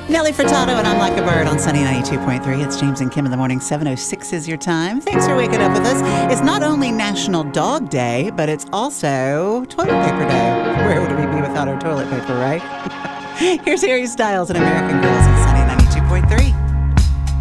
Nelly Furtado and I'm Like a Bird on Sunny 92.3. It's James and Kim in the morning. 7:06 is your time. Thanks for waking up with us. It's not only National Dog Day, but it's also Toilet Paper Day. Where would we be without our toilet paper, right? Here's Harry Styles and American Girls.